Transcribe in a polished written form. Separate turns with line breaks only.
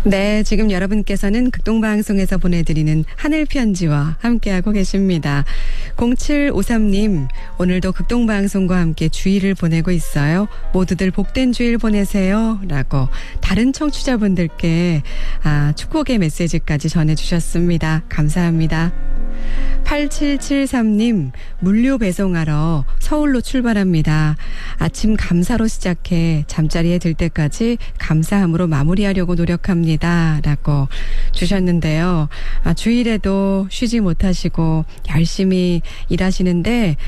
네, 지금 여러분께서는 극동방송에서 보내드리는 하늘편지와 함께하고 계십니다. 0753님, 오늘도 극동방송과 함께 주일을 보내고 있어요. 모두들 복된 주일 보내세요. 라고 다른 청취자분들께 축복의 메시지까지 전해주셨습니다. 감사합니다. 8773님, 물류 배송하러 서울로 출발합니다. 아침 감사로 시작해 잠자리에 들 때까지 감사함으로 마무리하려고 노력합니다. 라고 주셨는데요. 주일에도 쉬지 못하시고 열심히 일하시는데